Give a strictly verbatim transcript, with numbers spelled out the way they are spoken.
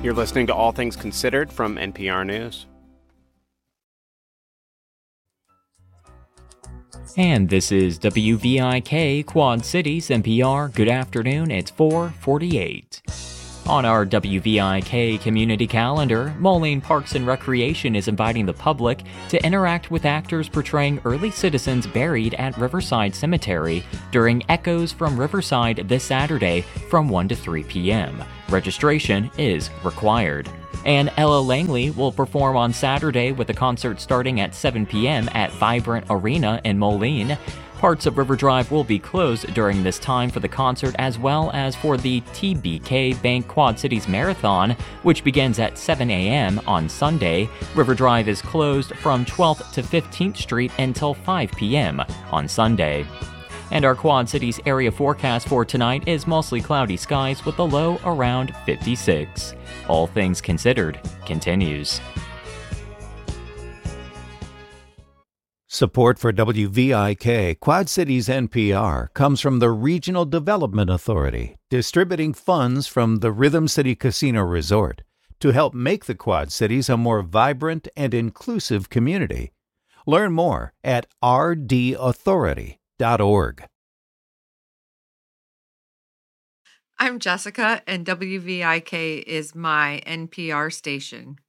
You're listening to All Things Considered from N P R News. And this is W V I K Quad Cities N P R. Good afternoon, it's four forty-eight. On our W V I K community calendar, Moline Parks and Recreation is inviting the public to interact with actors portraying early citizens buried at Riverside Cemetery during Echoes from Riverside this Saturday from one to three p.m. Registration is required. And Ella Langley will perform on Saturday with a concert starting at seven p.m. at Vibrant Arena in Moline. Parts of River Drive will be closed during this time for the concert as well as for the T B K Bank Quad Cities Marathon, which begins at seven a.m. on Sunday. River Drive is closed from twelfth to fifteenth Street until five p.m. on Sunday. And our Quad Cities area forecast for tonight is mostly cloudy skies with a low around fifty-six. All Things Considered continues. Support for W V I K Quad Cities N P R comes from the Regional Development Authority, distributing funds from the Rhythm City Casino Resort to help make the Quad Cities a more vibrant and inclusive community. Learn more at r d authority dot org. I'm Jessica, and W V I K is my N P R station.